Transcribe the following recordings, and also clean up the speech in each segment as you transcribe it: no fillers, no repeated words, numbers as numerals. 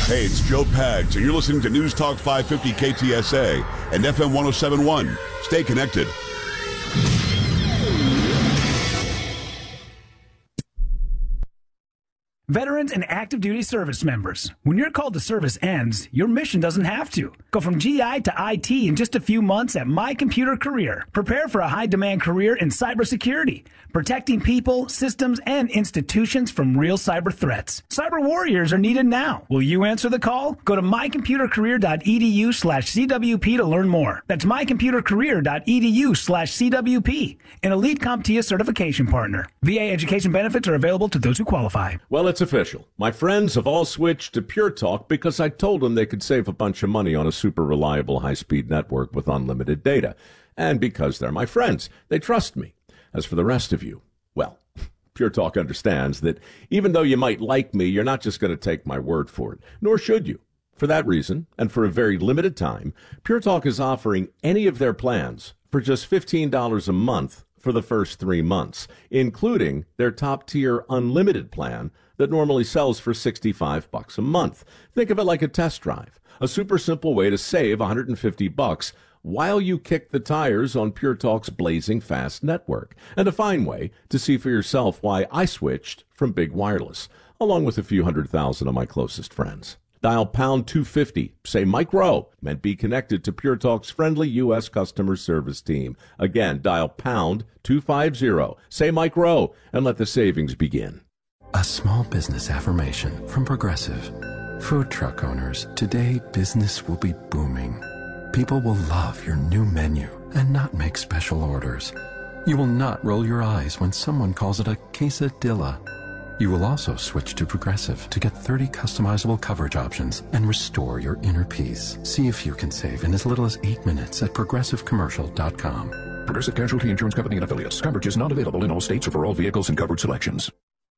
Hey, it's Joe Pags, and you're listening to News Talk 550 KTSA and FM 1071. Stay connected. Veterans and active duty service members, when your call to service ends, your mission doesn't have to. Go from GI to IT in just a few months at My Computer Career. Prepare for a high-demand career in cybersecurity, protecting people, systems, and institutions from real cyber threats. Cyber warriors are needed now. Will you answer the call? Go to mycomputercareer.edu/CWP to learn more. That's mycomputercareer.edu/CWP, an elite CompTIA certification partner. VA education benefits are available to those who qualify. Well, it's official. My friends have all switched to Pure Talk because I told them they could save a bunch of money on a super reliable high-speed network with unlimited data. And because they're my friends, they trust me. As for the rest of you, well, Pure Talk understands that even though you might like me, you're not just going to take my word for it, nor should you. For that reason, and for a very limited time, Pure Talk is offering any of their plans for just $15 a month for the first 3 months, including their top-tier unlimited plan that normally sells for $65 a month. Think of it like a test drive, a super simple way to save $150 while you kick the tires on Pure Talk's blazing fast network, and a fine way to see for yourself why I switched from big wireless, along with a few 100,000 of my closest friends. Dial pound 250, say Mike Rowe, and be connected to Pure Talk's friendly U.S. customer service team. Again, dial pound 250, say Mike Rowe, and let the savings begin. A small business affirmation from Progressive. Food truck owners, today business will be booming. People will love your new menu and not make special orders. You will not roll your eyes when someone calls it a quesadilla. You will also switch to Progressive to get 30 customizable coverage options and restore your inner peace. See if you can save in as little as 8 minutes at progressivecommercial.com. Progressive Casualty Insurance Company and affiliates. Coverage is not available in all states or for all vehicles and covered selections.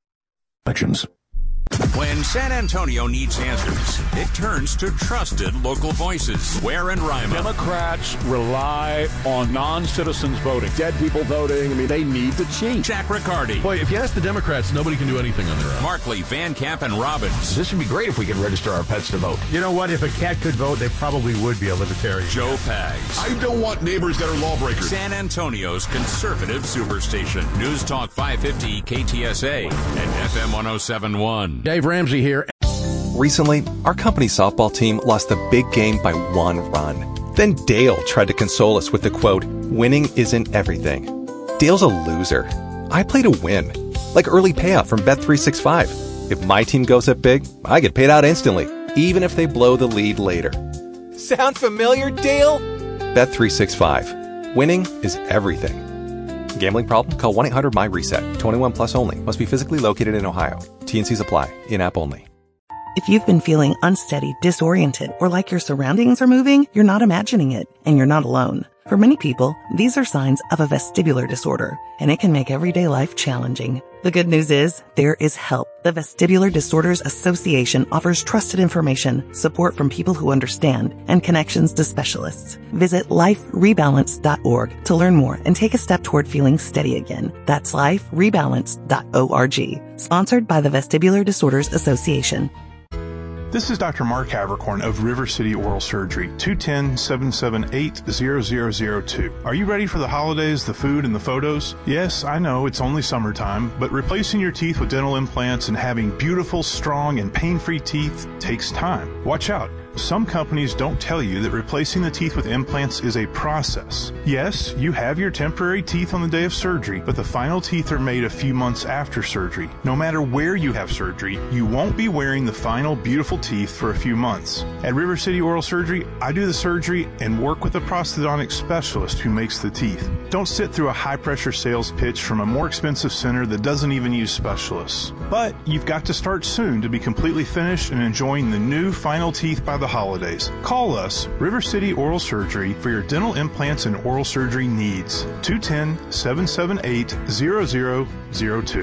When San Antonio needs answers, it turns to trusted local voices. Ware and Rima. Democrats rely on non-citizens voting. Dead people voting. I mean, they need to change. Jack Riccardi. Boy, if you ask the Democrats, nobody can do anything on their own. Markley, Van Camp, and Robbins. This would be great if we could register our pets to vote. You know what? If a cat could vote, they probably would be a libertarian. Joe Pags. I don't want neighbors that are lawbreakers. San Antonio's conservative superstation. News Talk 550 KTSA and FM 1071. Dave Ramsey here. Recently, our company's softball team lost the big game by 1 run. Then Dale tried to console us with the quote, "Winning isn't everything." Dale's a loser. I play to win, like early payout from Bet365. If my team goes up big, I get paid out instantly, even if they blow the lead later. Sound familiar, Dale? Bet365. Winning is everything. Gambling problem? Call 1-800-MY-RESET. 21 plus only. Must be physically located in Ohio. T&Cs apply. In-app only. If you've been feeling unsteady, disoriented, or like your surroundings are moving, you're not imagining it, and you're not alone. For many people, these are signs of a vestibular disorder, and it can make everyday life challenging. The good news is, there is help. The Vestibular Disorders Association offers trusted information, support from people who understand, and connections to specialists. Visit liferebalance.org to learn more and take a step toward feeling steady again. That's liferebalance.org. Sponsored by the Vestibular Disorders Association. This is Dr. Mark Havercorn of River City Oral Surgery, 210-778-0002. Are you ready for the holidays, the food, and the photos? Yes, I know it's only summertime, but replacing your teeth with dental implants and having beautiful, strong, and pain-free teeth takes time. Watch out. Some companies don't tell you that replacing the teeth with implants is a process. Yes, you have your temporary teeth on the day of surgery, but the final teeth are made a few months after surgery. No matter where you have surgery, you won't be wearing the final beautiful teeth for a few months. At River City Oral Surgery, I do the surgery and work with a prosthodontic specialist who makes the teeth. Don't sit through a high-pressure sales pitch from a more expensive center that doesn't even use specialists. But you've got to start soon to be completely finished and enjoying the new final teeth by the holidays. Call us, River City Oral Surgery, for your dental implants and oral surgery needs. 210-778-0002.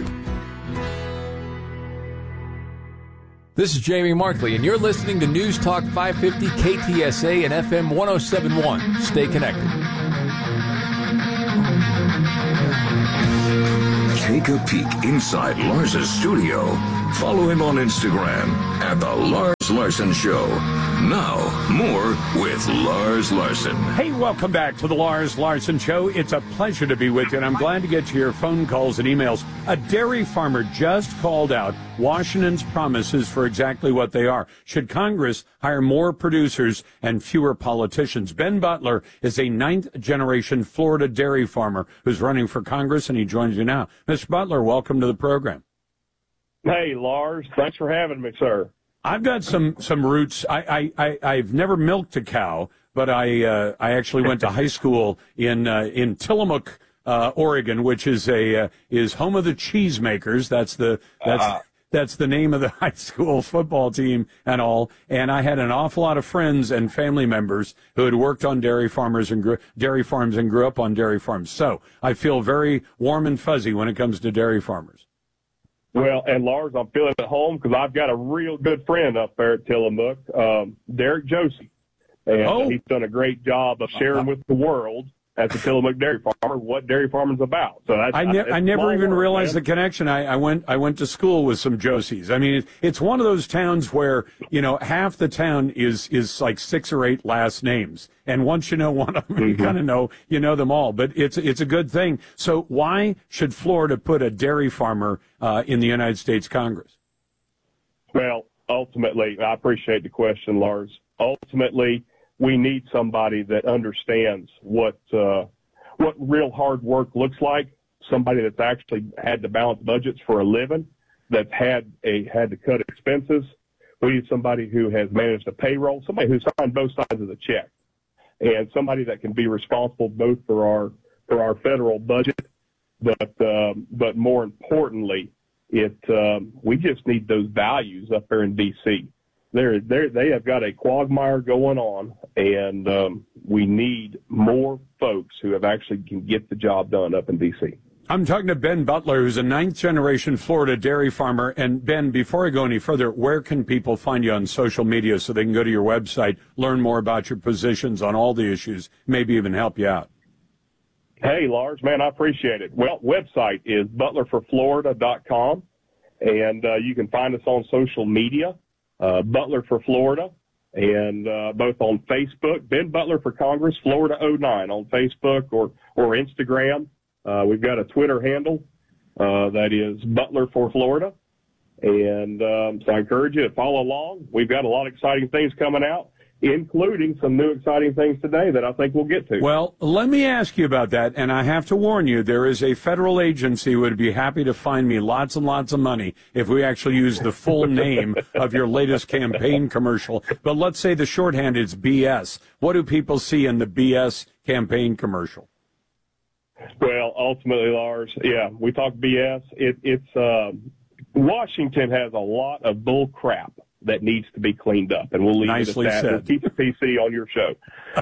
This is Jamie Markley, and you're listening to News Talk 550 KTSA and FM 1071. Stay connected. Take a peek inside Lars's studio. Follow him on Instagram at The Lars Larson Show. Now, more with Lars Larson. Hey, welcome back to The Lars Larson Show. It's a pleasure to be with you, and I'm glad to get to your phone calls and emails. A dairy farmer just called out Washington's promises for exactly what they are. Should Congress hire more producers and fewer politicians? Ben Butler is a ninth-generation Florida dairy farmer who's running for Congress, and he joins you now. Mr. Butler, welcome to the program. Hey, Lars. Thanks for having me, sir. I've got some roots. I've never milked a cow, but I actually went to high school in Tillamook, Oregon, which is home of the cheesemakers. That's the name of the high school football team and all. And I had an awful lot of friends and family members who had worked on dairy farms and grew up on dairy farms. So I feel very warm and fuzzy when it comes to dairy farmers. Well, and Lars, I'm feeling at home because I've got a real good friend up there at Tillamook, Derek Josie. And he's done a great job of sharing with the world as a Tillamook dairy farmer what dairy farming's about. So I never even realized the connection. I went to school with some Josies. I mean, it's one of those towns where, half the town is like 6 or 8 last names. And once you know one of them, you kind of know them all. But it's a good thing. So why should Florida put a dairy farmer in the United States Congress? Well, ultimately, I appreciate the question, Lars. Ultimately, we need somebody that understands what real hard work looks like. Somebody that's actually had to balance budgets for a living, that's had to cut expenses. We need somebody who has managed a payroll, somebody who's signed both sides of the check, and somebody that can be responsible both for our federal budget, but more importantly, we just need those values up there in D.C. They have got a quagmire going on, and we need more folks who have actually can get the job done up in D.C. I'm talking to Ben Butler, who's a ninth-generation Florida dairy farmer. And, Ben, before I go any further, where can people find you on social media so they can go to your website, learn more about your positions on all the issues, maybe even help you out? Hey, Lars, man, I appreciate it. Well, website is butlerforflorida.com, and you can find us on social media. Butler for Florida, and both on Facebook, Ben Butler for Congress, Florida 09 on Facebook or Instagram. We've got a Twitter handle that is Butler for Florida, and so I encourage you to follow along. We've got a lot of exciting things coming out, including some new exciting things today that I think we'll get to. Well, let me ask you about that, and I have to warn you, there is a federal agency who would be happy to find me lots and lots of money if we actually use the full name of your latest campaign commercial. But let's say the shorthand is BS. What do people see in the BS campaign commercial? Well, ultimately, Lars, yeah, we talk BS. It's Washington has a lot of bull crap that needs to be cleaned up, and we'll leave Nicely it at that. said. We'll keep it PC on your show.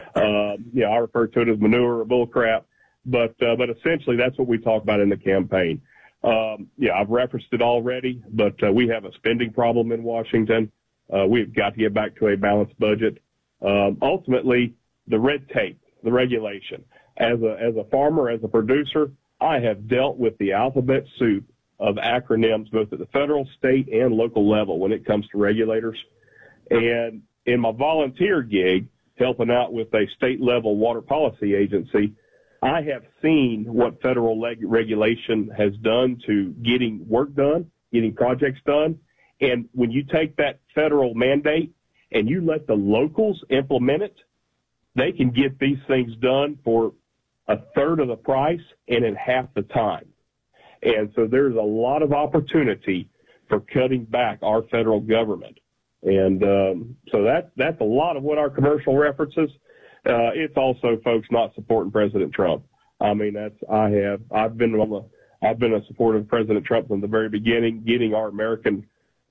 I refer to it as manure or bull crap, but essentially that's what we talk about in the campaign. I've referenced it already, but we have a spending problem in Washington. We've got to get back to a balanced budget. Ultimately, the red tape, the regulation. As a farmer, as a producer, I have dealt with the alphabet soup of acronyms, both at the federal, state, and local level when it comes to regulators. And in my volunteer gig, helping out with a state-level water policy agency, I have seen what federal regulation has done to getting work done, getting projects done. And when you take that federal mandate and you let the locals implement it, they can get these things done for a third of the price and in half the time. And so there's a lot of opportunity for cutting back our federal government. And so that's a lot of what our commercial references. It's also folks not supporting President Trump. I mean, I've been a supporter of President Trump from the very beginning, getting our American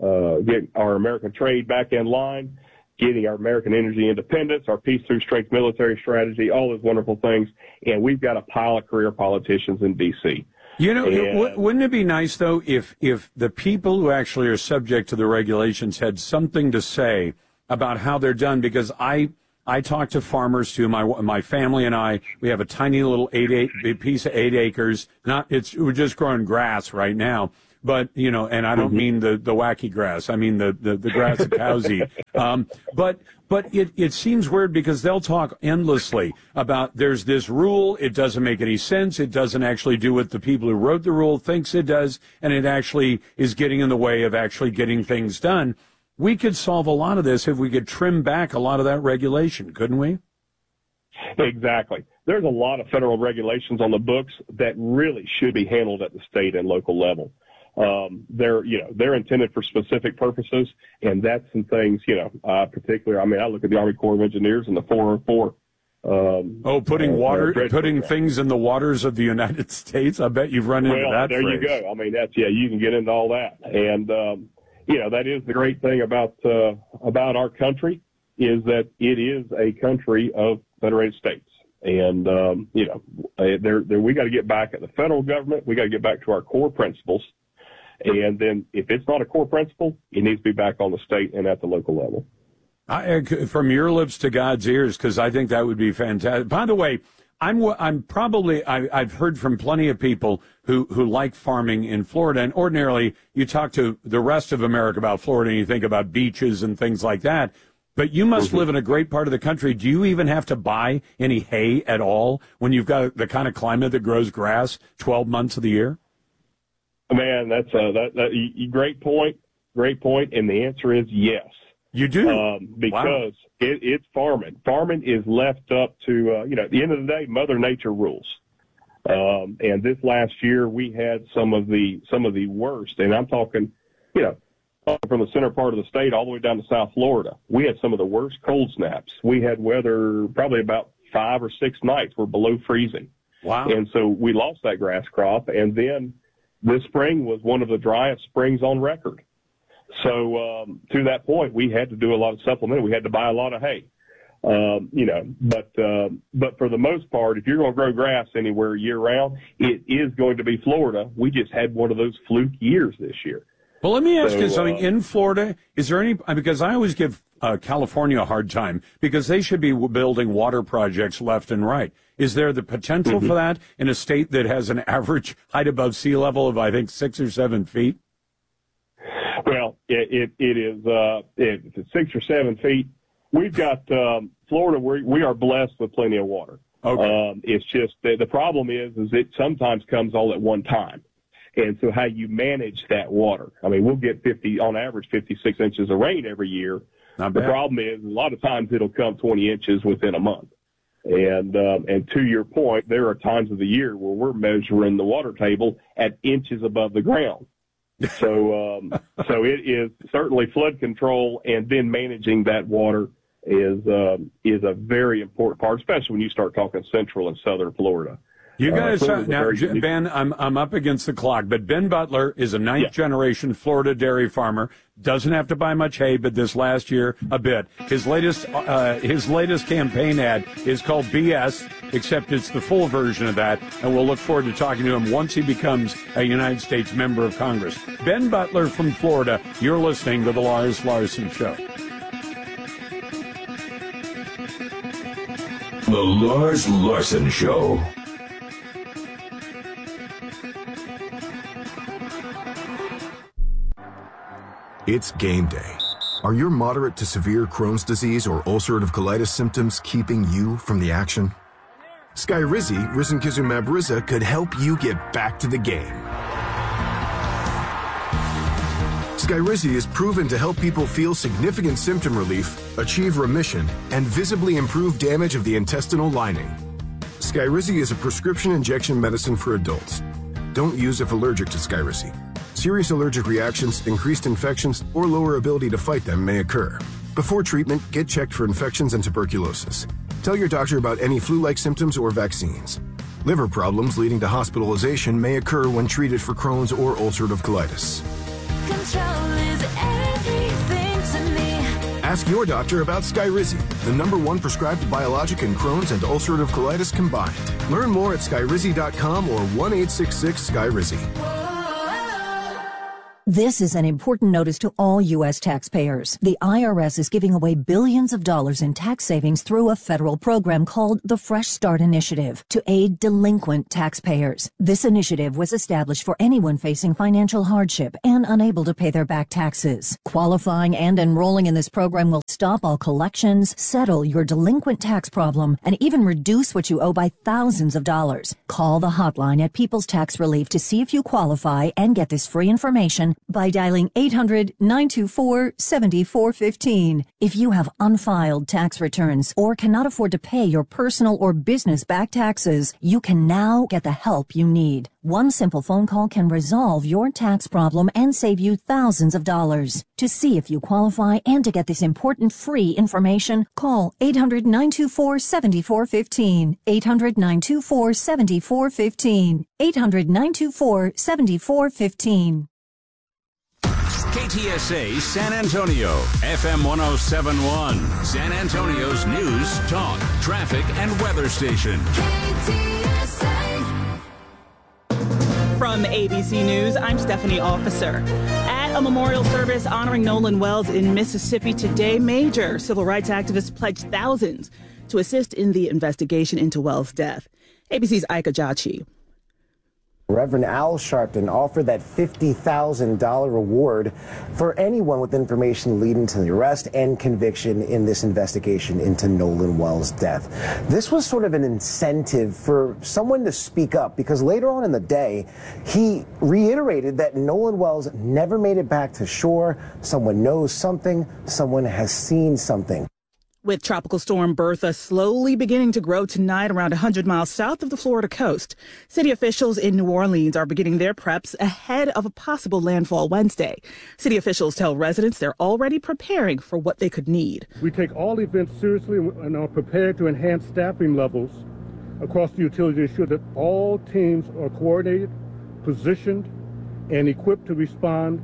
trade back in line, getting our American energy independence, our peace through strength military strategy, all those wonderful things. And we've got a pile of career politicians in D.C. Wouldn't it be nice, though, if the people who actually are subject to the regulations had something to say about how they're done? Because I talk to farmers, too. My family and I, we have a tiny little piece of 8 acres. We're just growing grass right now. but, you know, and I don't mean the wacky grass. I mean the grass that cows eat. But it seems weird because they'll talk endlessly about there's this rule, it doesn't make any sense, it doesn't actually do what the people who wrote the rule thinks it does, and it actually is getting in the way of actually getting things done. We could solve a lot of this if we could trim back a lot of that regulation, couldn't we? Exactly. There's a lot of federal regulations on the books that really should be handled at the state and local level. They're intended for specific purposes, and that's some things, particularly, I mean, I look at the Army Corps of Engineers and the 404. Putting things in the waters of the United States. I bet you've run into that there phrase. You go. I mean, you can get into all that. And, that is the great thing about our country is that it is a country of federated states. And, we got to get back at the federal government. We got to get back to our core principles. And then if it's not a core principle, it needs to be back on the state and at the local level. From your lips to God's ears, because I think that would be fantastic. By the way, I've heard from plenty of people who like farming in Florida. And ordinarily, you talk to the rest of America about Florida and you think about beaches and things like that. But you must live in a great part of the country. Do you even have to buy any hay at all when you've got the kind of climate that grows grass 12 months of the year? Man, that's a great point. Great point. And the answer is yes. You do? Because it's farming. Farming is left up to, at the end of the day, Mother Nature rules. And this last year we had some of the worst, and I'm talking, from the center part of the state all the way down to South Florida. We had some of the worst cold snaps. We had weather probably about 5 or 6 nights were below freezing. Wow. And so we lost that grass crop. And then this spring was one of the driest springs on record. So to that point, we had to do a lot of supplementing. We had to buy a lot of hay, but for the most part, if you're going to grow grass anywhere year round, it is going to be Florida. We just had one of those fluke years this year. Well, let me ask you something. In Florida, is there any, because I always give California a hard time because they should be building water projects left and right. Is there the potential for that in a state that has an average height above sea level of, I think, 6 or 7 feet? Well, it is, if it's 6 or 7 feet, we've got, Florida, we are blessed with plenty of water. Okay. It's just, the problem is it sometimes comes all at one time. And so how you manage that water. I mean, we'll get on average, 56 inches of rain every year. The problem is a lot of times it'll come 20 inches within a month. And to your point, there are times of the year where we're measuring the water table at inches above the ground. So it is certainly flood control, and then managing that water is a very important part, especially when you start talking central and southern Florida. You guys, now, Ben, I'm up against the clock, but Ben Butler is a ninth-generation Florida dairy farmer. Doesn't have to buy much hay, but this last year, a bit. His latest campaign ad is called BS, except it's the full version of that, and we'll look forward to talking to him once he becomes a United States member of Congress. Ben Butler from Florida, you're listening to The Lars Larson Show. The Lars Larson Show. It's game day. Are your moderate to severe Crohn's disease or ulcerative colitis symptoms keeping you from the action? Skyrizi, risankizumab Riza, could help you get back to the game. Skyrizi is proven to help people feel significant symptom relief, achieve remission, and visibly improve damage of the intestinal lining. Skyrizi is a prescription injection medicine for adults. Don't use if allergic to Skyrizi. Serious allergic reactions, increased infections, or lower ability to fight them may occur. Before treatment, get checked for infections and tuberculosis. Tell your doctor about any flu-like symptoms or vaccines. Liver problems leading to hospitalization may occur when treated for Crohn's or ulcerative colitis. Control is everything to me. Ask your doctor about Skyrizi, the #1 prescribed biologic in Crohn's and ulcerative colitis combined. Learn more at skyrizi.com or 1-866-SKYRIZI. This is an important notice to all U.S. taxpayers. The IRS is giving away billions of dollars in tax savings through a federal program called the Fresh Start Initiative to aid delinquent taxpayers. This initiative was established for anyone facing financial hardship and unable to pay their back taxes. Qualifying and enrolling in this program will stop all collections, settle your delinquent tax problem, and even reduce what you owe by thousands of dollars. Call the hotline at People's Tax Relief to see if you qualify and get this free information by dialing 800-924-7415. If you have unfiled tax returns or cannot afford to pay your personal or business back taxes, you can now get the help you need. One simple phone call can resolve your tax problem and save you thousands of dollars. To see if you qualify and to get this important free information, call 800-924-7415. 800-924-7415. 800-924-7415. KTSA San Antonio, FM 1071, San Antonio's news, talk, traffic, and weather station. From ABC News, I'm Stephanie Officer. At a memorial service honoring Nolan Wells in Mississippi today, major civil rights activists pledged thousands to assist in the investigation into Wells' death. ABC's Ika Jachi. Reverend Al Sharpton offered that $50,000 reward for anyone with information leading to the arrest and conviction in this investigation into Nolan Wells' death. This was sort of an incentive for someone to speak up, because later on in the day, he reiterated that Nolan Wells never made it back to shore. Someone knows something. Someone has seen something. With Tropical Storm Bertha slowly beginning to grow tonight around 100 miles south of the Florida coast, city officials in New Orleans are beginning their preps ahead of a possible landfall Wednesday. City officials tell residents they're already preparing for what they could need. We take all events seriously and are prepared to enhance staffing levels across the utility to ensure that all teams are coordinated, positioned, and equipped to respond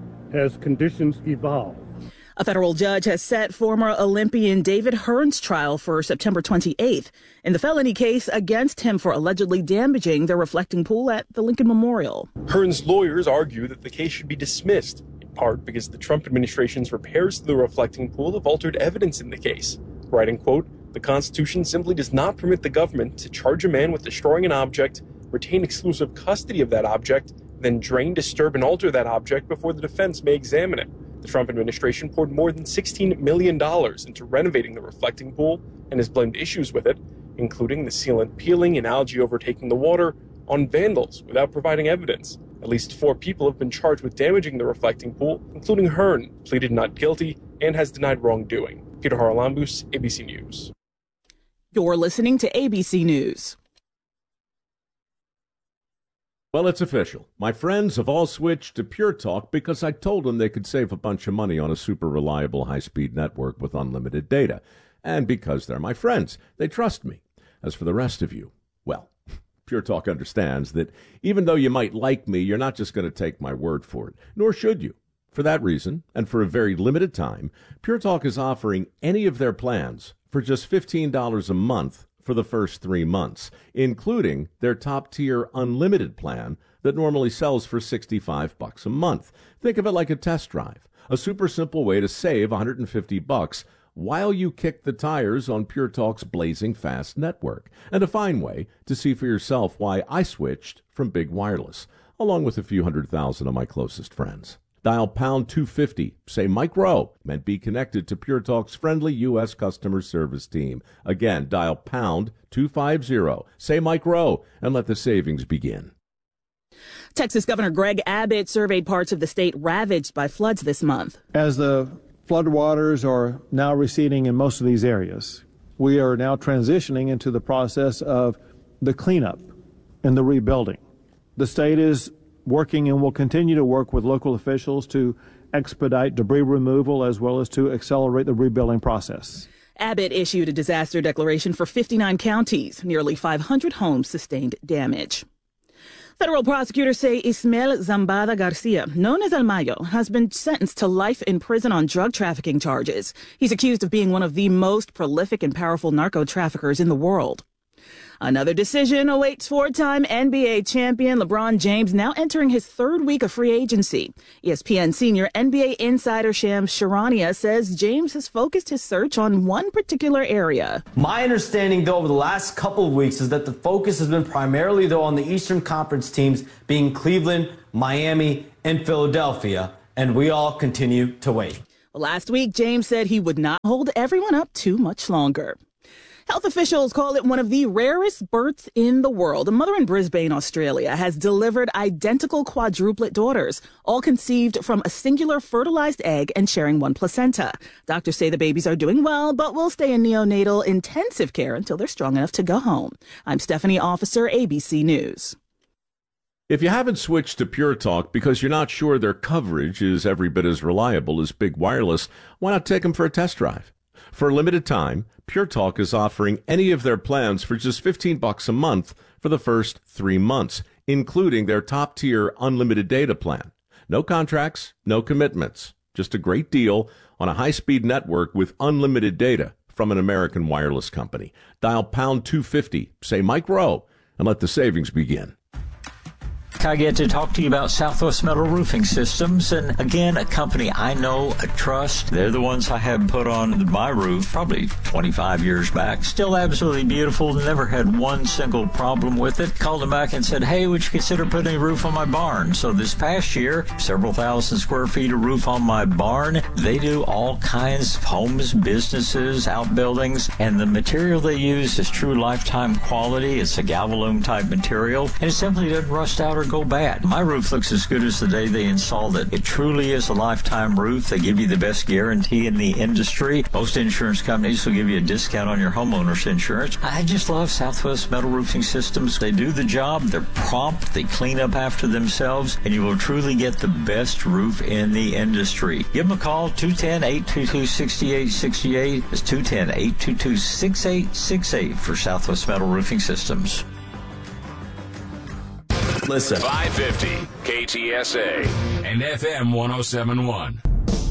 as conditions evolve. A federal judge has set former Olympian David Hearn's trial for September 28th in the felony case against him for allegedly damaging the reflecting pool at the Lincoln Memorial. Hearn's lawyers argue that the case should be dismissed, in part because the Trump administration's repairs to the reflecting pool have altered evidence in the case, writing, quote, "The Constitution simply does not permit the government to charge a man with destroying an object, retain exclusive custody of that object, then drain, disturb, and alter that object before the defense may examine it." The Trump administration poured more than $16 million into renovating the reflecting pool and has blamed issues with it, including the sealant peeling and algae overtaking the water, on vandals without providing evidence. At least 4 people have been charged with damaging the reflecting pool, including Hearn, pleaded not guilty and has denied wrongdoing. Peter Haralambous, ABC News. You're listening to ABC News. Well, it's official. My friends have all switched to Pure Talk because I told them they could save a bunch of money on a super reliable high-speed network with unlimited data. And because they're my friends, they trust me. As for the rest of you, well, Pure Talk understands that even though you might like me, you're not just going to take my word for it, nor should you. For that reason, and for a very limited time, Pure Talk is offering any of their plans for just $15 a month for the first 3 months, including their top-tier unlimited plan that normally sells for $65 a month. Think of it like a test drive, a super simple way to save $150 while you kick the tires on Pure Talk's blazing fast network, and a fine way to see for yourself why I switched from Big Wireless, along with a few 100,000 of my closest friends. Dial pound 250, say Mike Rowe, and be connected to Pure Talk's friendly U.S. customer service team. Again, dial pound 250, say Mike Rowe, and let the savings begin. Texas Governor Greg Abbott surveyed parts of the state ravaged by floods this month. As the floodwaters are now receding in most of these areas, we are now transitioning into the process of the cleanup and the rebuilding. The state is working and will continue to work with local officials to expedite debris removal as well as to accelerate the rebuilding process. Abbott issued a disaster declaration for 59 counties. Nearly 500 homes sustained damage. Federal prosecutors say Ismael Zambada Garcia, known as El Mayo, has been sentenced to life in prison on drug trafficking charges. He's accused of being one of the most prolific and powerful narco traffickers in the world. Another decision awaits four-time NBA champion LeBron James, now entering his third week of free agency. ESPN senior NBA insider Shams Charania says James has focused his search on one particular area. My understanding, though, over the last couple of weeks is that the focus has been primarily, though, on the Eastern Conference teams being Cleveland, Miami, and Philadelphia, and we all continue to wait. Last week, James said he would not hold everyone up too much longer. Health officials call it one of the rarest births in the world. A mother in Brisbane, Australia, has delivered identical quadruplet daughters, all conceived from a singular fertilized egg and sharing one placenta. Doctors say the babies are doing well, but will stay in neonatal intensive care until they're strong enough to go home. I'm Stephanie Officer, ABC News. If you haven't switched to Pure Talk because you're not sure their coverage is every bit as reliable as Big Wireless, why not take them for a test drive? For a limited time, Pure Talk is offering any of their plans for just $15 a month for the first 3 months, including their top-tier unlimited data plan. No contracts, no commitments. Just a great deal on a high-speed network with unlimited data from an American wireless company. Dial pound 250, say Mike Rowe, and let the savings begin. I get to talk to you about Southwest Metal Roofing Systems, and again, a company I know, I trust. They're the ones I had put on my roof probably 25 years back. Still absolutely beautiful, never had one single problem with it. Called them back and said, hey, would you consider putting a roof on my barn? So this past year, several thousand square feet of roof on my barn. They do all kinds of homes, businesses, outbuildings, and the material they use is true lifetime quality. It's a Galvalume type material, and it simply doesn't rust out or go bad. My roof looks as good as the day they installed it. It truly is a lifetime roof. They give you the best guarantee in the industry. Most insurance companies will give you a discount on your homeowner's insurance. I just love Southwest Metal Roofing Systems. They do the job. They're prompt. They clean up after themselves, and you will truly get the best roof in the industry. Give them a call, 210-822-6868. It's 210-822-6868 for Southwest Metal Roofing Systems. Listen. 550 KTSA and FM 1071.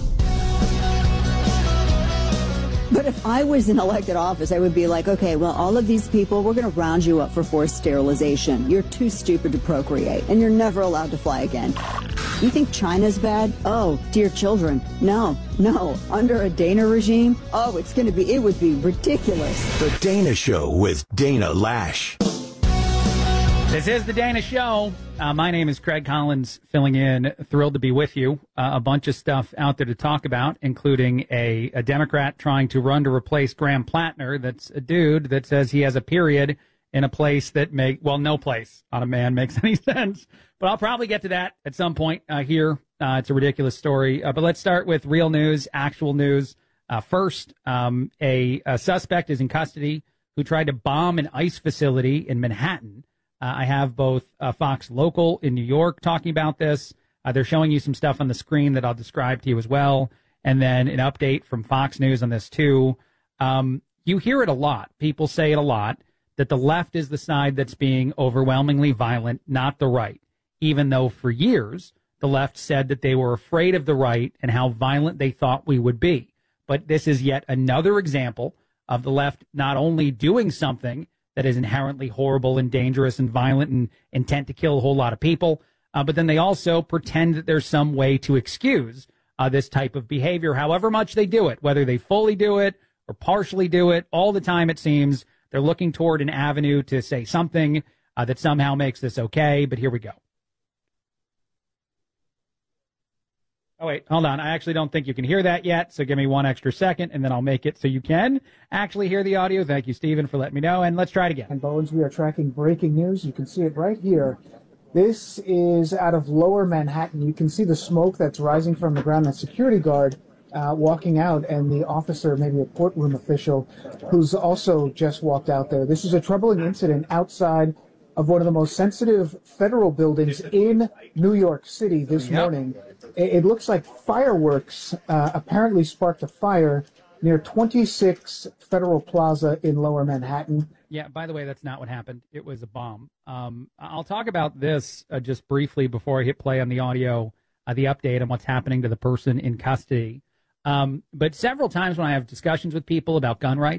But if I was in elected office, I would be like, okay, well, all of these people, we're going to round you up for forced sterilization. You're too stupid to procreate, and you're never allowed to fly again. You think China's bad? Oh, dear children. No. Under a Dana regime? Oh, it would be ridiculous. The Dana Show with Dana Lash. This is the Dana Show. My name is Craig Collins, filling in. Thrilled to be with you. A bunch of stuff out there to talk about, including a Democrat trying to run to replace Graham Plattner. That's a dude that says he has a period in a place that no place on a man makes any sense. But I'll probably get to that at some point here. It's a ridiculous story. But let's start with real news, actual news. First, a suspect is in custody who tried to bomb an ICE facility in Manhattan. I have both Fox Local in New York talking about this. They're showing you some stuff on the screen that I'll describe to you as well. And then an update from Fox News on this, too. You hear it a lot. People say it a lot, that the left is the side that's being overwhelmingly violent, not the right, even though for years the left said that they were afraid of the right and how violent they thought we would be. But this is yet another example of the left not only doing something that is inherently horrible and dangerous and violent and intent to kill a whole lot of people, but then they also pretend that there's some way to excuse this type of behavior, however much they do it, whether they fully do it or partially do it. All the time, it seems, they're looking toward an avenue to say something that somehow makes this okay, but here we go. Oh, wait, hold on. I actually don't think you can hear that yet, so give me one extra second, and then I'll make it so you can actually hear the audio. Thank you, Stephen, for letting me know, and let's try it again. And Bones, we are tracking breaking news. You can see it right here. This is out of Lower Manhattan. You can see the smoke that's rising from the ground. That security guard walking out, and the officer, maybe a courtroom official, who's also just walked out there. This is a troubling incident outside of one of the most sensitive federal buildings in New York City this morning. It looks like fireworks apparently sparked a fire near 26 Federal Plaza in Lower Manhattan. Yeah, by the way, that's not what happened. It was a bomb. I'll talk about this just briefly before I hit play on the audio, the update on what's happening to the person in custody. But several times when I have discussions with people about gun rights,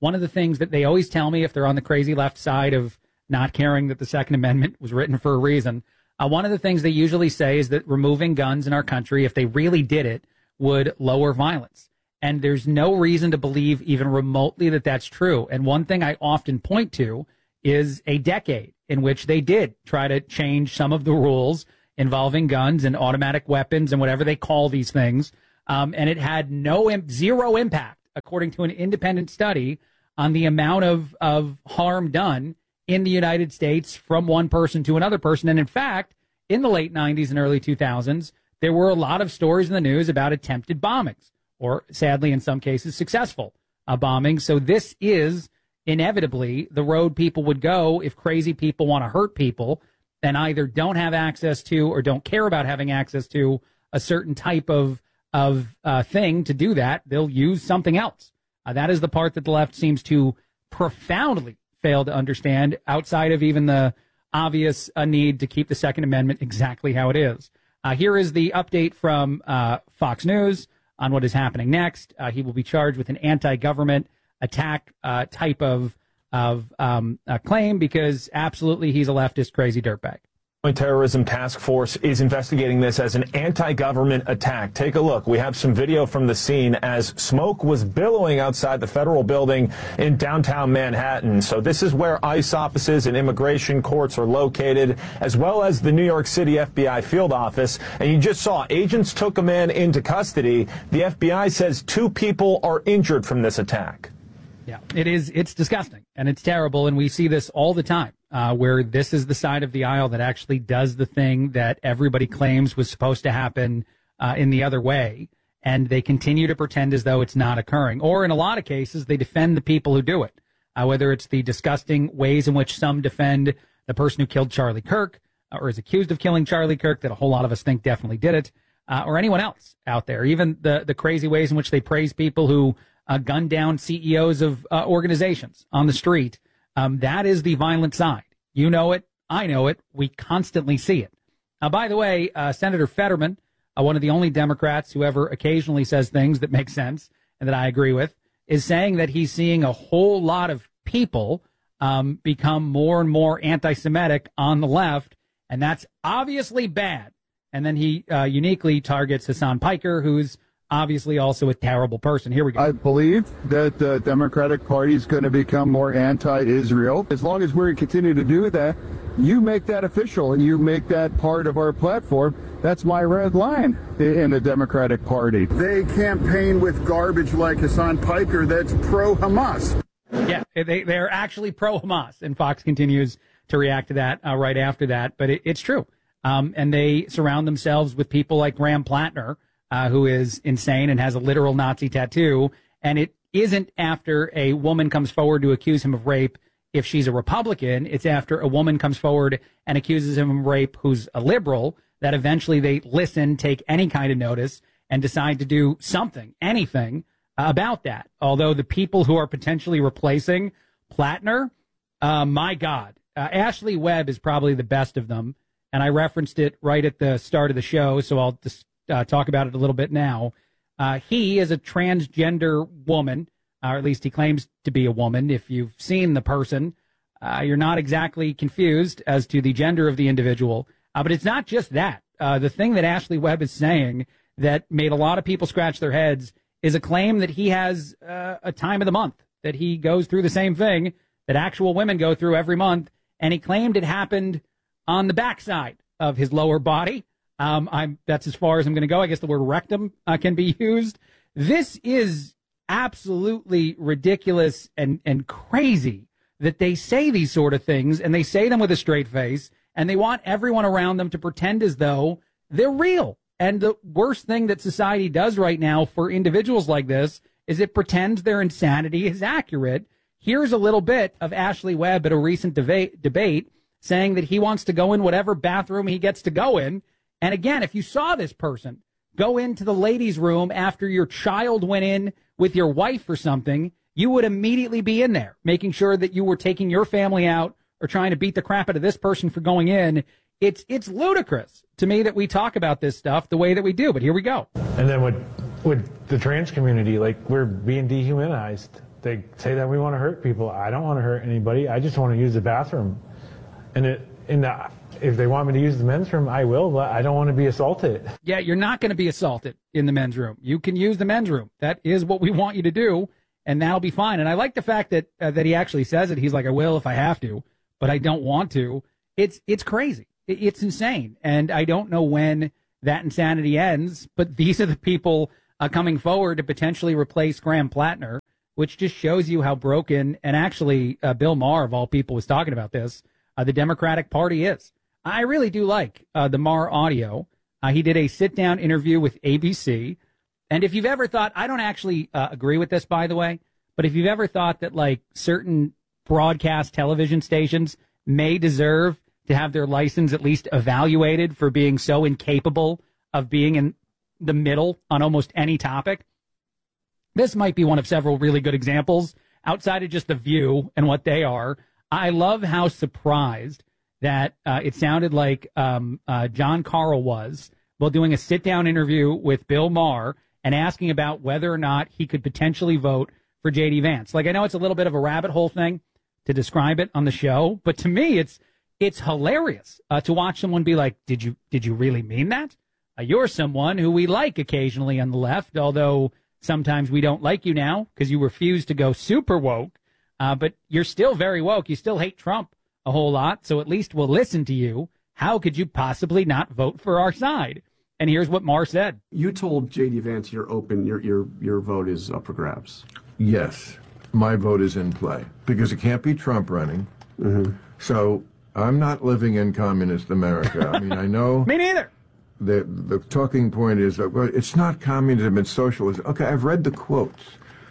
one of the things that they always tell me if they're on the crazy left side of not caring that the Second Amendment was written for a reason, one of the things they usually say is that removing guns in our country, if they really did it, would lower violence. And there's no reason to believe even remotely that that's true. And one thing I often point to is a decade in which they did try to change some of the rules involving guns and automatic weapons and whatever they call these things. And it had zero impact, according to an independent study, on the amount of harm done in the United States from one person to another person. And in fact, in the late 90s and early 2000s, there were a lot of stories in the news about attempted bombings, or sadly, in some cases, successful bombings. So this is inevitably the road people would go if crazy people want to hurt people and either don't have access to or don't care about having access to a certain type of thing to do that. They'll use something else. That is the part that the left seems to profoundly fail to understand, outside of even the obvious need to keep the Second Amendment exactly how it is. Here is the update from Fox News on what is happening next. He will be charged with an anti-government attack type of claim because absolutely he's a leftist crazy dirtbag. Terrorism Task Force is investigating this as an anti-government attack. Take a look. We have some video from the scene as smoke was billowing outside the federal building in downtown Manhattan. So this is where ICE offices and immigration courts are located, as well as the New York City FBI field office. And you just saw agents took a man into custody. The FBI says 2 people are injured from this attack. Yeah, it's disgusting and it's terrible. And we see this all the time. Where this is the side of the aisle that actually does the thing that everybody claims was supposed to happen in the other way, and they continue to pretend as though it's not occurring. Or in a lot of cases, they defend the people who do it, whether it's the disgusting ways in which some defend the person who killed Charlie Kirk or is accused of killing Charlie Kirk, that a whole lot of us think definitely did it, or anyone else out there, even the crazy ways in which they praise people who gun down CEOs of organizations on the street. That is the violent side. You know it. I know it. We constantly see it. By the way, Senator Fetterman, one of the only Democrats who ever occasionally says things that make sense and that I agree with, is saying that he's seeing a whole lot of people become more and more anti-Semitic on the left, and that's obviously bad. And then he uniquely targets Hassan Piker, who's obviously also a terrible person. Here we go. I believe that the Democratic Party is going to become more anti-Israel. As long as we continue to do that, you make that official and you make that part of our platform. That's my red line in the Democratic Party. They campaign with garbage like Hassan Piker that's pro-Hamas. Yeah, they're actually pro-Hamas, and Fox continues to react to that right after that. But it's true. And they surround themselves with people like Graham Plattner, who is insane and has a literal Nazi tattoo. And it isn't after a woman comes forward to accuse him of rape if she's a Republican. It's after a woman comes forward and accuses him of rape who's a liberal that eventually they listen, take any kind of notice, and decide to do something, anything about that. Although the people who are potentially replacing Plattner, my God, Ashley Webb is probably the best of them. And I referenced it right at the start of the show, so I'll just talk about it a little bit now. He is a transgender woman, or at least he claims to be a woman. If you've seen the person, you're not exactly confused as to the gender of the individual. But it's not just that. The thing that Ashley Webb is saying that made a lot of people scratch their heads is a claim that he has a time of the month, that he goes through the same thing that actual women go through every month. And he claimed it happened on the backside of his lower body. That's as far as I'm going to go. I guess the word rectum can be used. This is absolutely ridiculous and crazy that they say these sort of things, and they say them with a straight face, and they want everyone around them to pretend as though they're real. And the worst thing that society does right now for individuals like this is it pretends their insanity is accurate. Here's a little bit of Ashley Webb at a recent debate saying that he wants to go in whatever bathroom he gets to go in. And again, if you saw this person go into the ladies' room after your child went in with your wife or something, you would immediately be in there, making sure that you were taking your family out or trying to beat the crap out of this person for going in. It's ludicrous to me that we talk about this stuff the way that we do, but here we go. And then with the trans community, like, we're being dehumanized. They say that we want to hurt people. I don't want to hurt anybody. I just want to use the bathroom. And if they want me to use the men's room, I will, but I don't want to be assaulted. Yeah, you're not going to be assaulted in the men's room. You can use the men's room. That is what we want you to do, and that'll be fine. And I like the fact that that he actually says it. He's like, I will if I have to, but I don't want to. It's crazy. It's insane. And I don't know when that insanity ends, but these are the people coming forward to potentially replace Graham Plattner, which just shows you how broken, and actually Bill Maher, of all people, was talking about this, the Democratic Party is. I really do like the Maher audio. He did a sit-down interview with ABC. And if you've ever thought, I don't actually agree with this, by the way, but if you've ever thought that, like, certain broadcast television stations may deserve to have their license at least evaluated for being so incapable of being in the middle on almost any topic, this might be one of several really good examples outside of just The View and what they are. I love how surprised that it sounded like John Carl was while doing a sit-down interview with Bill Maher and asking about whether or not he could potentially vote for J.D. Vance. Like, I know it's a little bit of a rabbit hole thing to describe it on the show, but to me, it's hilarious to watch someone be like, did you really mean that? You're someone who we like occasionally on the left, although sometimes we don't like you now because you refuse to go super woke. But you're still very woke. You still hate Trump a whole lot, so at least we'll listen to you. How could you possibly not vote for our side? And here's what Maher said. You told J.D. Vance you're open, your vote is up for grabs. Yes, my vote is in play because it can't be Trump running. Mm-hmm. So I'm not living in communist America. I mean, I know. Me neither. The talking point is that, well, it's not communism, it's socialism. Okay, I've read the quotes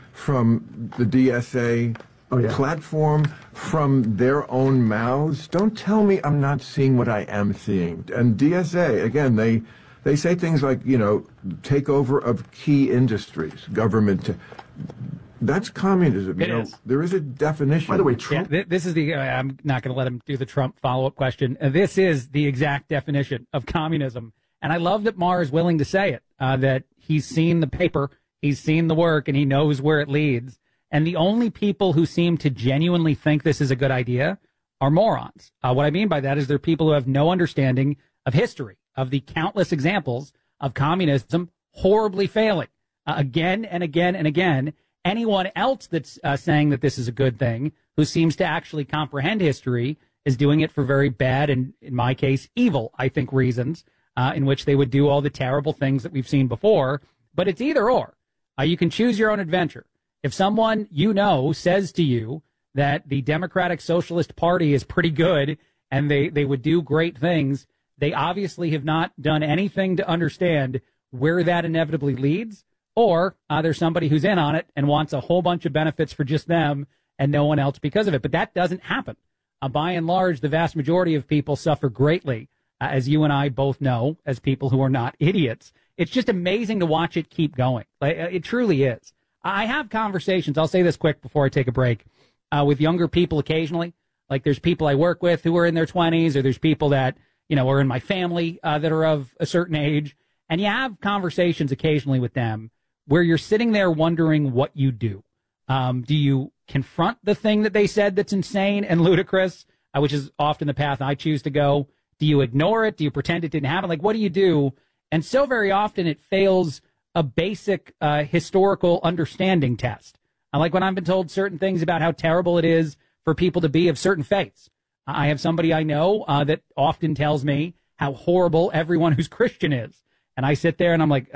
from the DSA platform, from their own mouths. Don't tell me I'm not seeing what I am seeing. And DSA, again, they say things like, takeover of key industries, government. That's communism. There is a definition. By the way, Trump. Yeah, this is I'm not going to let him do the Trump follow-up question. This is the exact definition of communism. And I love that Maher is willing to say it, that he's seen the paper, he's seen the work, and he knows where it leads. And the only people who seem to genuinely think this is a good idea are morons. What I mean by that is they're people who have no understanding of history, of the countless examples of communism horribly failing again and again and again. Anyone else that's saying that this is a good thing, who seems to actually comprehend history, is doing it for very bad and, in my case, evil, I think, reasons. In which they would do all the terrible things that we've seen before. But it's either or. You can choose your own adventure. If someone says to you that the Democratic Socialist Party is pretty good and they would do great things, they obviously have not done anything to understand where that inevitably leads. Or there's somebody who's in on it and wants a whole bunch of benefits for just them and no one else because of it. But that doesn't happen. By and large, the vast majority of people suffer greatly, as you and I both know, as people who are not idiots. It's just amazing to watch it keep going. It truly is. I have conversations, I'll say this quick before I take a break, with younger people occasionally. Like, there's people I work with who are in their 20s, or there's people that, are in my family that are of a certain age. And you have conversations occasionally with them where you're sitting there wondering what you do. Do you confront the thing that they said that's insane and ludicrous, which is often the path I choose to go? Do you ignore it? Do you pretend it didn't happen? Like, what do you do? And so very often it fails a basic historical understanding test. Like when I've been told certain things about how terrible it is for people to be of certain faiths. I have somebody I know that often tells me how horrible everyone who's Christian is. And I sit there and I'm like,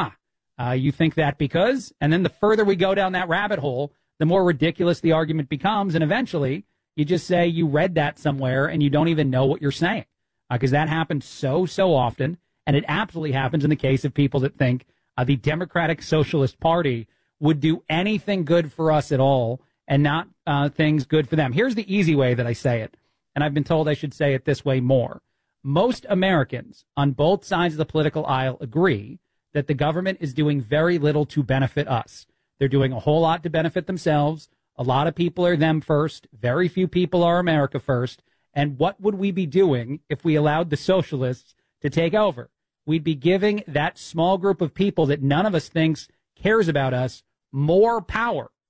you think that because? And then the further we go down that rabbit hole, the more ridiculous the argument becomes. And eventually you just say you read that somewhere and you don't even know what you're saying. Because that happens so often, and it absolutely happens in the case of people that think the Democratic Socialist Party would do anything good for us at all and not things good for them. Here's the easy way that I say it, and I've been told I should say it this way more. Most Americans on both sides of the political aisle agree that the government is doing very little to benefit us. They're doing a whole lot to benefit themselves. A lot of people are them first. Very few people are America first. And what would we be doing if we allowed the socialists to take over? We'd be giving that small group of people that none of us thinks cares about us more power,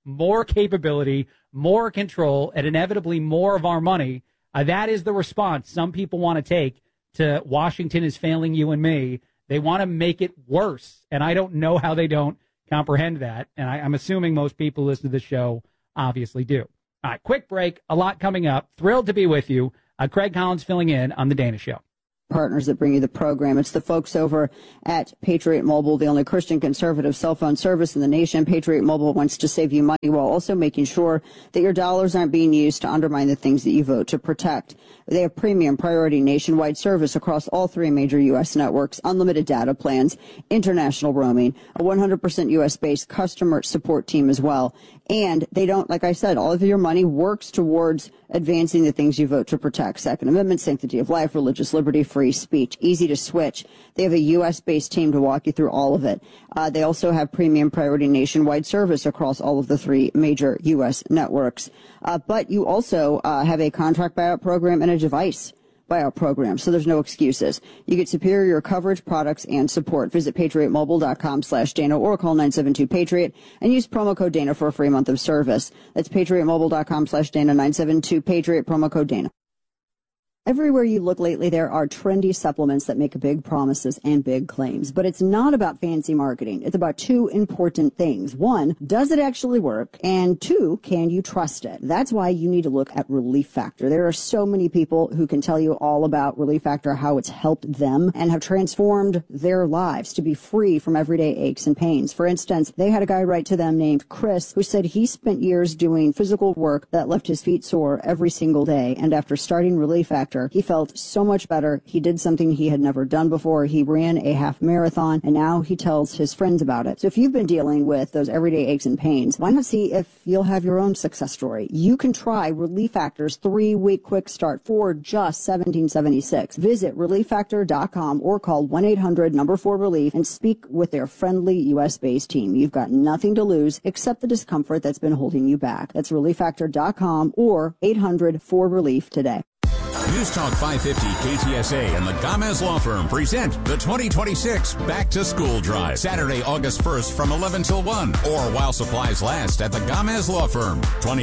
more capability, more control, and inevitably more of our money. That is the response some people want to take to Washington is failing you and me. They want to make it worse, and I don't know how they don't comprehend that, and I'm assuming most people who listen to the show obviously do. All right, quick break, a lot coming up. Thrilled to be with you. Craig Collins filling in on The Dana Show. Partners that bring you the program. It's the folks over at Patriot Mobile, the only Christian conservative cell phone service in the nation. Patriot Mobile wants to save you money while also making sure that your dollars aren't being used to undermine the things that you vote to protect. They have premium priority nationwide service across all three major U.S. networks, unlimited data plans, international roaming, a 100% U.S.-based customer support team as well. And they don't, like I said, all of your money works towards advancing the things you vote to protect. Second Amendment, sanctity of life, religious liberty, free speech, easy to switch. They have a U.S.-based team to walk you through all of it. They also have premium priority nationwide service across all of the three major U.S. networks. But you also have a contract buyout program and a device buyout program, so there's no excuses. You get superior coverage, products, and support. Visit patriotmobile.com/Dana or call 972-PATRIOT and use promo code Dana for a free month of service. That's patriotmobile.com/Dana, 972-PATRIOT, promo code Dana. Everywhere you look lately, there are trendy supplements that make big promises and big claims. But it's not about fancy marketing. It's about two important things. One, does it actually work? And two, can you trust it? That's why you need to look at Relief Factor. There are so many people who can tell you all about Relief Factor, how it's helped them and have transformed their lives to be free from everyday aches and pains. For instance, they had a guy write to them named Chris who said he spent years doing physical work that left his feet sore every single day. And after starting Relief Factor, he felt so much better. He did something he had never done before. He ran a half marathon, and now he tells his friends about it. So if you've been dealing with those everyday aches and pains, why not see if you'll have your own success story? You can try Relief Factor's 3-week quick start for just $17.76. Visit ReliefFactor.com or call 1-800-4RELIEF and speak with their friendly U.S.-based team. You've got nothing to lose except the discomfort that's been holding you back. That's ReliefFactor.com or 800-4RELIEF today. News Talk 550 KTSA and the Gomez Law Firm present the 2026 Back to School Drive. Saturday, August 1st from 11 till 1 or while supplies last at the Gomez Law Firm.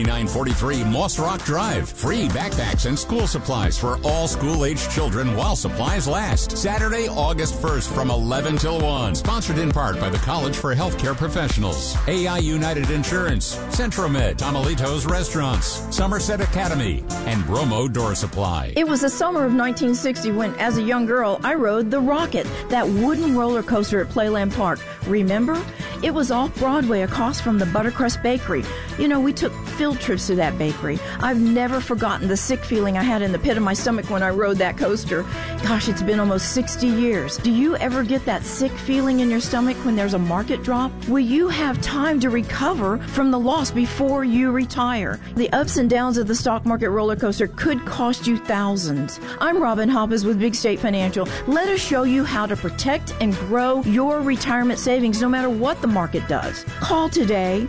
2943 Moss Rock Drive. Free backpacks and school supplies for all school-aged children while supplies last. Saturday, August 1st from 11 till 1. Sponsored in part by the College for Healthcare Professionals, AI United Insurance, Centromed, Tomalitos Restaurants, Somerset Academy, and Bromo Door Supply. It was the summer of 1960 when, as a young girl, I rode the Rocket, that wooden roller coaster at Playland Park. Remember? It was off-Broadway across from the Buttercrust Bakery. You know, we took field trips to that bakery. I've never forgotten the sick feeling I had in the pit of my stomach when I rode that coaster. Gosh, it's been almost 60 years. Do you ever get that sick feeling in your stomach when there's a market drop? Will you have time to recover from the loss before you retire? The ups and downs of the stock market roller coaster could cost you thousands. I'm Robin Hoppes with Big State Financial. Let us show you how to protect and grow your retirement savings no matter what the market does. Call today,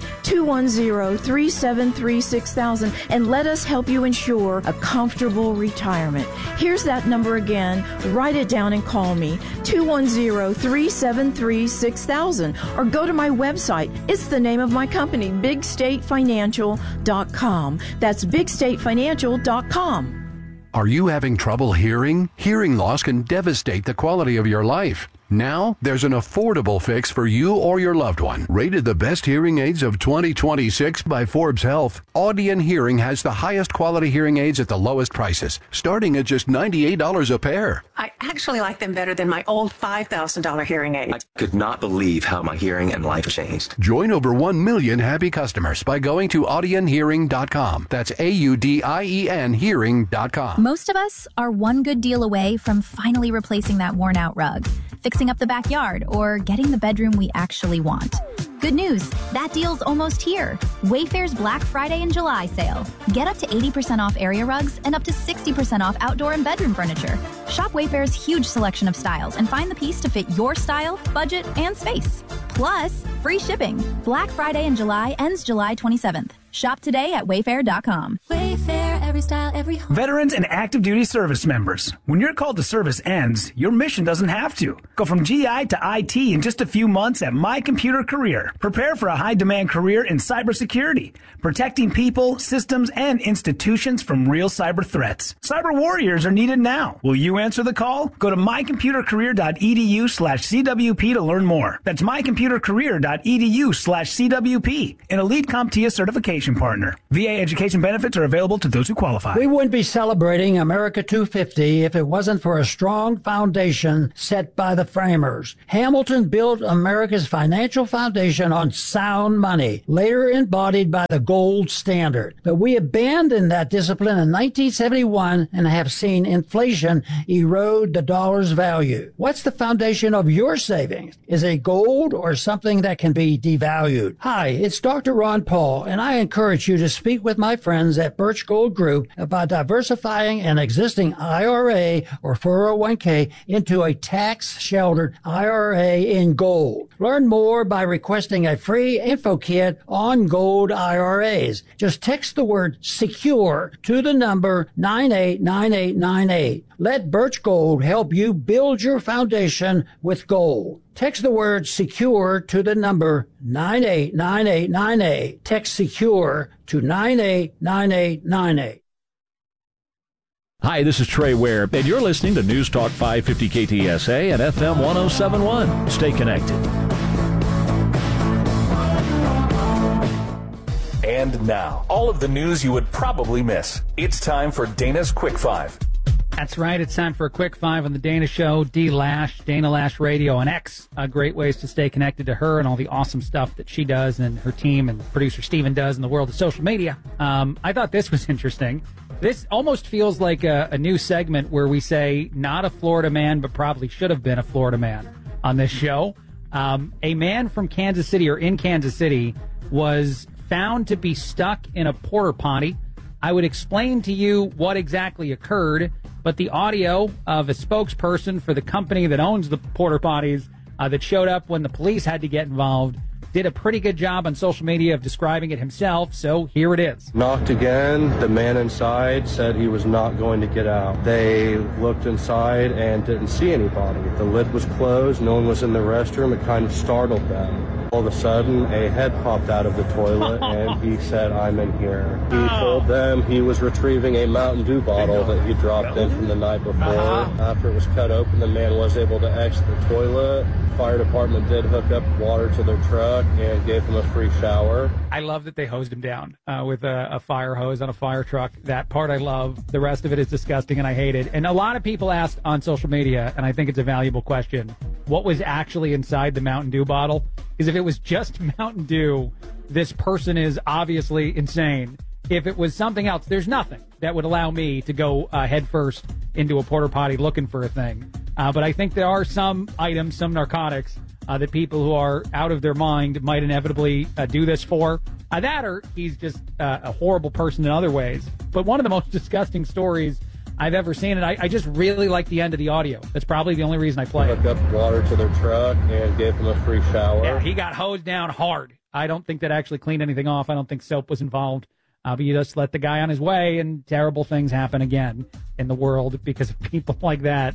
210-373-6000, and let us help you ensure a comfortable retirement. Here's that number again. Write it down and call me, 210-373-6000, or go to my website. It's the name of my company, BigStateFinancial.com. That's BigStateFinancial.com. Are you having trouble hearing? Hearing loss can devastate the quality of your life. Now, there's an affordable fix for you or your loved one. Rated the best hearing aids of 2026 by Forbes Health, Audion Hearing has the highest quality hearing aids at the lowest prices, starting at just $98 a pair. I actually like them better than my old $5,000 hearing aid. I could not believe how my hearing and life changed. Join over 1 million happy customers by going to audionhearing.com. That's AUDIEN hearing.com. Most of us are one good deal away from finally replacing that worn-out rug, fixing up the backyard, or getting the bedroom we actually want. Good news, that deal's almost here. Wayfair's Black Friday and July sale. Get up to 80% off area rugs and up to 60% off outdoor and bedroom furniture. Shop Wayfair's huge selection of styles and find the piece to fit your style, budget, and space. Plus, free shipping. Black Friday in July ends July 27th. Shop today at Wayfair.com. Wayfair, every style, every home. Veterans and active duty service members. When your call to service ends, your mission doesn't have to. Go from GI to IT in just a few months at My Computer Career. Prepare for a high-demand career in cybersecurity, protecting people, systems, and institutions from real cyber threats. Cyber warriors are needed now. Will you answer the call? Go to mycomputercareer.edu/CWP to learn more. That's mycomputercareer.edu/CWP, an elite CompTIA certification partner. VA education benefits are available to those who qualify. We wouldn't be celebrating America 250 if it wasn't for a strong foundation set by the framers. Hamilton built America's financial foundation on sound money, later embodied by the gold standard. But we abandoned that discipline in 1971 and have seen inflation erode the dollar's value. What's the foundation of your savings? Is it gold or something that can be devalued? Hi, it's Dr. Ron Paul, and I encourage you to speak with my friends at Birch Gold Group about diversifying an existing IRA or 401k into a tax-sheltered IRA in gold. Learn more by requesting a free info kit on gold IRAs. Just text the word SECURE to the number 989898. Let Birch Gold help you build your foundation with gold. Text the word SECURE to the number 989898. Text SECURE to 989898. Hi, this is Trey Ware, and you're listening to News Talk 550 KTSA and FM 1071. Stay connected. And now, all of the news you would probably miss. It's time for Dana's Quick Five. That's right. It's time for a Quick Five on the Dana Show. D Lash, Dana Lash Radio, and X. Great ways to stay connected to her and all the awesome stuff that she does and her team and producer Steven does in the world of social media. I thought this was interesting. This almost feels like a new segment where we say not a Florida man, but probably should have been a Florida man on this show. A man from Kansas City or in Kansas City was found to be stuck in a porta potty. I would explain to you what exactly occurred, but the audio of a spokesperson for the company that owns the porta potties that showed up when the police had to get involved did a pretty good job on social media of describing it himself, so here it is. Knocked again. The man inside said he was not going to get out. They looked inside and didn't see anybody. The lid was closed. No one was in the restroom. It kind of startled them. All of a sudden, a head popped out of the toilet, and he said, "I'm in here." He told them he was retrieving a Mountain Dew bottle that he dropped in from the night before. After it was cut open, the man was able to exit the toilet. Fire department did hook up water to their truck and gave him a free shower. I love that they hosed him down with a fire hose on a fire truck. That part I love. The rest of it is disgusting, and I hate it. And a lot of people asked on social media, and I think it's a valuable question, what was actually inside the Mountain Dew bottle? Because if it was just Mountain Dew, this person is obviously insane. If it was something else, there's nothing that would allow me to go headfirst into a porta potty looking for a thing. But I think there are some items, some narcotics, that people who are out of their mind might inevitably do this for. That or he's just a horrible person in other ways. But one of the most disgusting stories I've ever seen, and I just really like the end of the audio. That's probably the only reason I play it. Hooked up water to their truck and gave him a free shower. Yeah, he got hosed down hard. I don't think that actually cleaned anything off. I don't think soap was involved. But you just let the guy on his way, and terrible things happen again in the world because of people like that.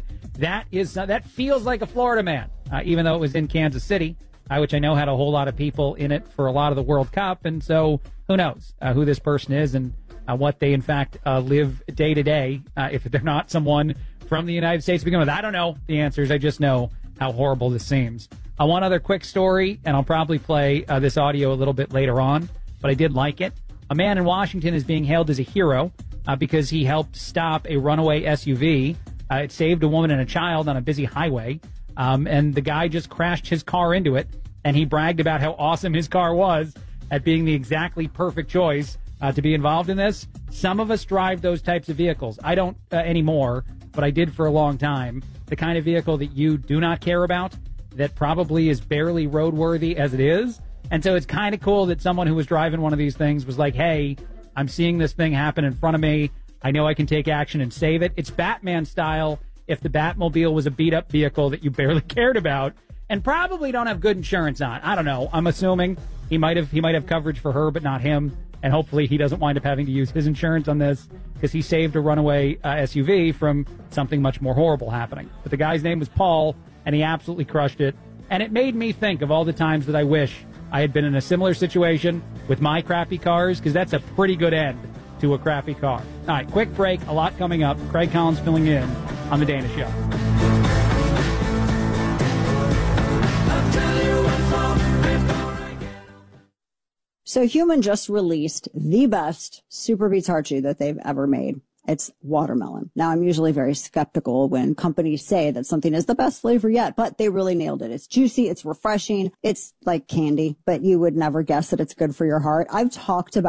That feels like a Florida man, even though it was in Kansas City, which I know had a whole lot of people in it for a lot of the World Cup. And so who knows who this person is and what they, in fact, live day to day, if they're not someone from the United States to begin with. I don't know the answers. I just know how horrible this seems. One other quick story, and I'll probably play this audio a little bit later on, but I did like it. A man in Washington is being hailed as a hero because he helped stop a runaway SUV. It saved a woman and a child on a busy highway, and the guy just crashed his car into it, and he bragged about how awesome his car was at being the exactly perfect choice to be involved in this. Some of us drive those types of vehicles. I don't anymore, but I did for a long time. The kind of vehicle that you do not care about, that probably is barely roadworthy as it is. And so it's kind of cool that someone who was driving one of these things was like, hey, I'm seeing this thing happen in front of me. I know I can take action and save it. It's Batman style if the Batmobile was a beat-up vehicle that you barely cared about and probably don't have good insurance on. I don't know. I'm assuming he might have coverage for her, but not him. and hopefully he doesn't wind up having to use his insurance on this because he saved a runaway SUV from something much more horrible happening. But the guy's name was Paul, and he absolutely crushed it. And it made me think of all the times that I wish I had been in a similar situation with my crappy cars, because that's a pretty good end to a crappy car. All right, quick break, a lot coming up. Craig Collins filling in on The Dana Show. So Human just released the best Super Beets Heart Chew that they've ever made. It's watermelon. Now, I'm usually very skeptical when companies say that something is the best flavor yet, but they really nailed it. It's juicy. It's refreshing. It's like candy, but you would never guess that it's good for your heart. I've talked about